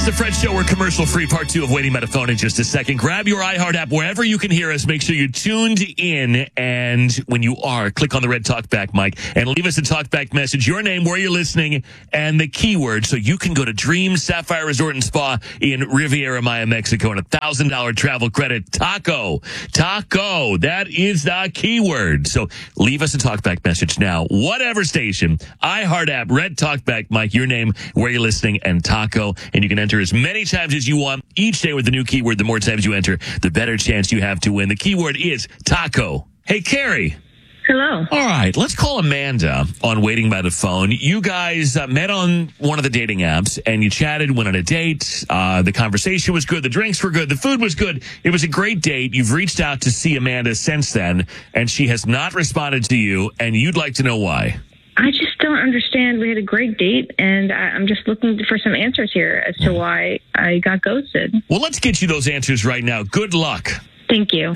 the Fred Show. We're commercial free, part 2 of Waiting by the Phone in just a second. Grab your iHeart app wherever you can hear us. Make sure you're tuned in. And when you are, click on the red talkback mic and leave us a talkback message, your name, where you're listening, and the keyword so you can go to Dream Sapphire Resort and Spa in Riviera Maya, Mexico, and a $1,000 travel credit. Taco. That is the keyword. So leave us a talkback message now. Whatever station, iHeart app, red talkback mic, your name, where you're listening, and taco. And you can enter as many times as you want each day with the new keyword. The more times you enter, the better chance you have to win. The keyword is taco. Hey, Carrie. Hello. All right, let's call Amanda on Waiting by the Phone. You guys met on one of the dating apps, and you chatted, went on a date. The conversation was good. The drinks were good. The food was good. It was a great date. You've reached out to see Amanda since then, and she has not responded to you, and you'd like to know why. I just don't understand. We had a great date, and I'm just looking for some answers here as to why I got ghosted. Well, let's get you those answers right now. Good luck. Thank you.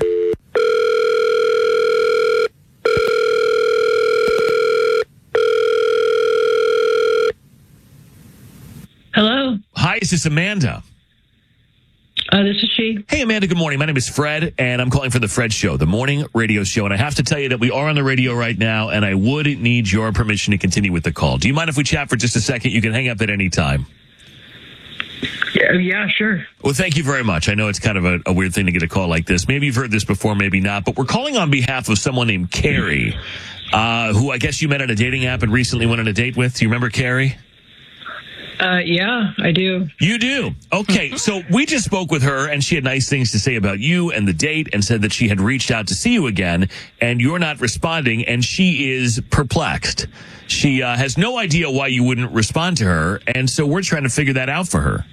Hello. Hi, is this Amanda? This is she. Hey, Amanda, good morning. My name is Fred, and I'm calling from The Fred Show, the morning radio show. And I have to tell you that we are on the radio right now, and I would need your permission to continue with the call. Do you mind if we chat for just a second? You can hang up at any time. Yeah, sure. Well, thank you very much. I know it's kind of a weird thing to get a call like this. Maybe you've heard this before, maybe not. But we're calling on behalf of someone named Carrie, who I guess you met on a dating app and recently went on a date with. Do you remember Carrie? Yeah, I do. You do? Okay, so we just spoke with her, and she had nice things to say about you and the date, and said that she had reached out to see you again, and you're not responding, and she is perplexed. She has no idea why you wouldn't respond to her, and so we're trying to figure that out for her.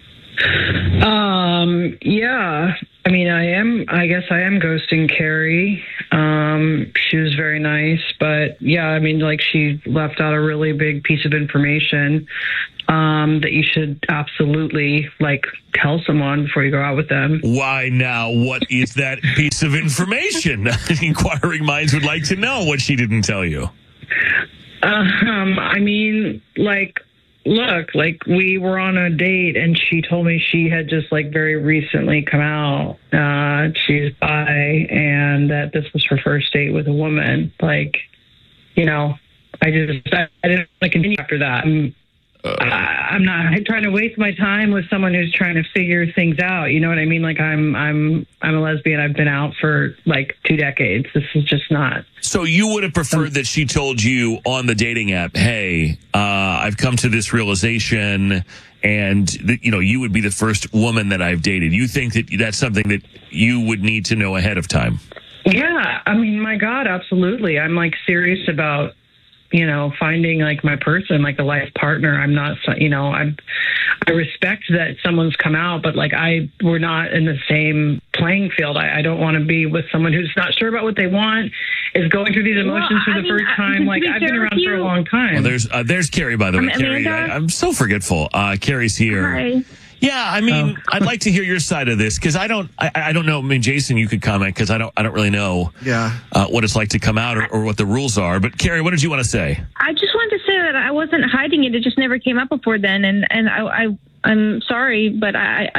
Yeah. I mean, I guess I am ghosting Carrie. She was very nice, but yeah, I mean, like, she left out a really big piece of information, that you should absolutely, like, tell someone before you go out with them. Why now? What is that piece of information? Inquiring minds would like to know what she didn't tell you. I mean, like, look, like, we were on a date and she told me she had just, like, very recently come out. She's bi, and that this was her first date with a woman. Like, you know, I didn't want to continue after that. I'm not trying to waste my time with someone who's trying to figure things out. You know what I mean? Like, I'm a lesbian. I've been out for like 2 decades. This is just not. So you would have preferred that she told you on the dating app, hey, I've come to this realization, and that, you know, you would be the first woman that I've dated. You think that that's something that you would need to know ahead of time? Yeah. I mean, my God, absolutely. I'm, like, serious about, you know, finding, like, my person, like, a life partner. I'm not, you know, I respect that someone's come out, but, like, we're not in the same playing field. I don't want to be with someone who's not sure about what they want, is going through these emotions for the first time. Like, I've been around for a long time. Well, there's Carrie, by the way. Carrie, I'm so forgetful. Carrie's here. Hi. Yeah, I mean, I'd like to hear your side of this, because I don't know. I mean, Jason, you could comment, because I don't really know what it's like to come out or what the rules are. But Carrie, what did you want to say? I just wanted to say that I wasn't hiding it. It just never came up before then, and I'm sorry, but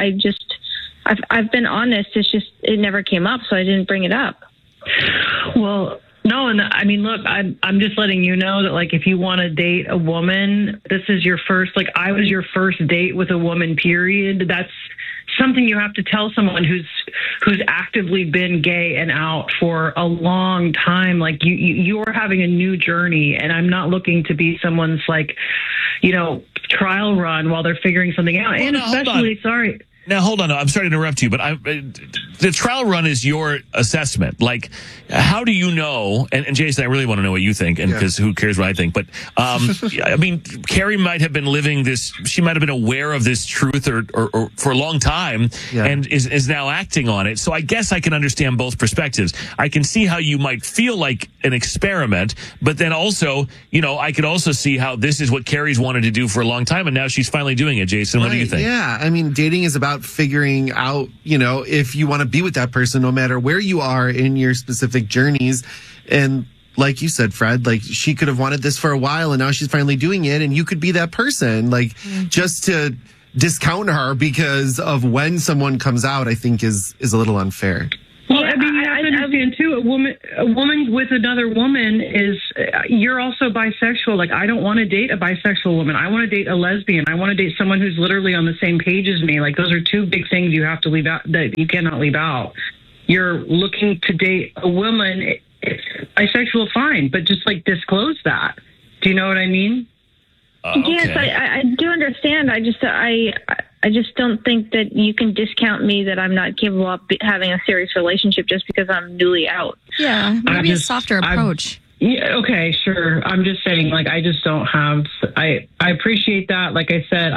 I've been honest. It's just it never came up, so I didn't bring it up. Well, no, and I mean, look, I'm just letting you know that, like, if you want to date a woman, this is your first, like, I was your first date with a woman, period. That's something you have to tell someone who's actively been gay and out for a long time. Like, you're having a new journey, and I'm not looking to be someone's, like, you know, trial run while they're figuring something out. Well, and especially, sorry. Now, hold on. I'm sorry to interrupt you, but the trial run is your assessment. Like, how do you know? And Jason, I really want to know what you think, and because who cares what I think? But I mean, Carrie might have been living this. She might have been aware of this truth or for a long time, and is now acting on it. So I guess I can understand both perspectives. I can see how you might feel like an experiment, but then also, you know, I could also see how this is what Carrie's wanted to do for a long time, and now she's finally doing it. Jason, what do you think? Yeah, I mean, dating is about figuring out, you know, if you want to be with that person, no matter where you are in your specific journeys. And like you said, Fred, like, she could have wanted this for a while, and now she's finally doing it, and you could be that person. Like, just to discount her because of when someone comes out, I think is a little unfair. Well, I mean, you have to understand too. A woman with another woman is. You're also bisexual. Like, I don't want to date a bisexual woman. I want to date a lesbian. I want to date someone who's literally on the same page as me. Like, those are two big things you have to leave out. That you cannot leave out. You're looking to date a woman. It's bisexual, fine, but just like disclose that. Do you know what I mean? Okay. Yes, I do understand. I just don't think that you can discount me that I'm not capable of having a serious relationship just because I'm newly out. Yeah, maybe a softer approach. Yeah, okay, sure. I'm just saying, like, I just don't have. I appreciate that. Like I said,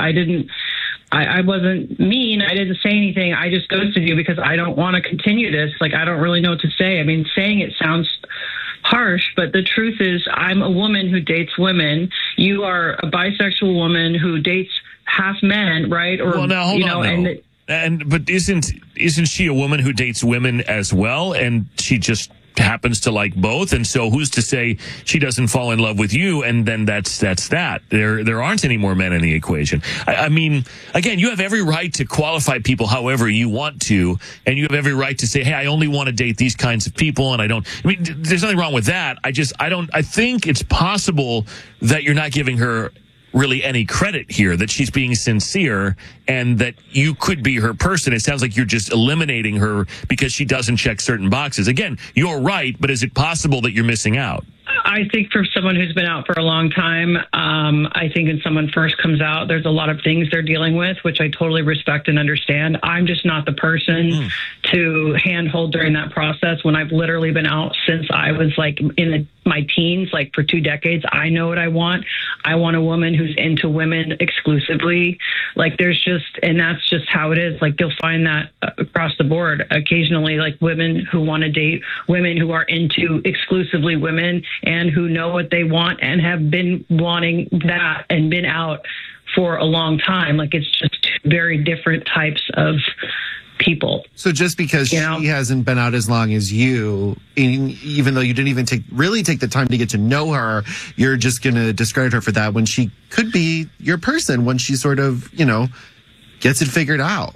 I wasn't mean. I didn't say anything. I just ghosted you because I don't want to continue this. Like, I don't really know what to say. I mean, saying it sounds harsh, but the truth is I'm a woman who dates women. You are a bisexual woman who dates half men, right? Or, well, now hold on. But isn't she a woman who dates women as well? And she just happens to like both, and so who's to say she doesn't fall in love with you, and then that's that. There aren't any more men in the equation. I mean, again, you have every right to qualify people however you want to, and you have every right to say, hey, I only want to date these kinds of people, and I mean, there's nothing wrong with that. I think it's possible that you're not giving her really any credit here, that she's being sincere and that you could be her person. It sounds like you're just eliminating her because she doesn't check certain boxes. Again, you're right, but is it possible that you're missing out? I think for someone who's been out for a long time, I think when someone first comes out, there's a lot of things they're dealing with, which I totally respect and understand. I'm just not the person to handhold during that process when I've literally been out since I was like in my teens, like for 2 decades. I know what I want. I want a woman who's into women exclusively. Like and that's just how it is. Like you'll find that across the board occasionally, like women who want to date women who are into exclusively women and who know what they want and have been wanting that and been out for a long time. Like it's just very different types of people. So just because she hasn't been out as long as you, even though you didn't even take the time to get to know her, you're just going to discredit her for that when she could be your person when she sort of, gets it figured out.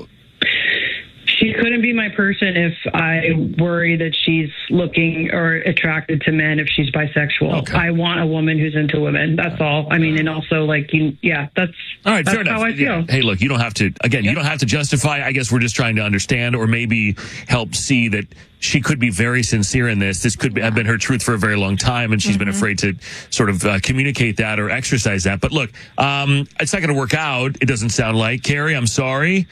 She couldn't be my person if I worry that she's looking or attracted to men if she's bisexual. Okay. I want a woman who's into women. That's all. I mean, and also like, that's all right. That's fair enough. How I feel. Yeah. Hey, look, you don't have to, again, you don't have to justify. I guess we're just trying to understand or maybe help see that she could be very sincere in this. This could have been her truth for a very long time, and she's been afraid to sort of communicate that or exercise that. But look, it's not going to work out. It doesn't sound like. Carrie, I'm sorry.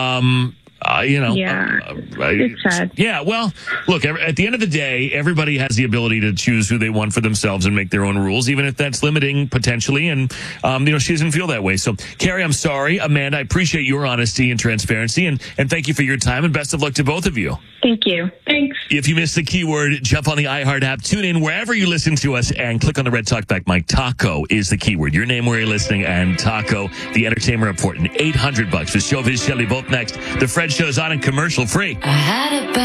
It's sad. Yeah, well, look, at the end of the day, everybody has the ability to choose who they want for themselves and make their own rules, even if that's limiting potentially. And, she doesn't feel that way. So, Carrie, I'm sorry. Amanda, I appreciate your honesty and transparency. And thank you for your time, and best of luck to both of you. Thank you. Thanks. If you missed the keyword, jump on the iHeart app, tune in wherever you listen to us, and click on the red Talkback mic. Taco is the keyword. Your name where you're listening, and Taco, the entertainment report, and $800 with Showbiz Shelley both next. The Fred Show's on and commercial free. I had a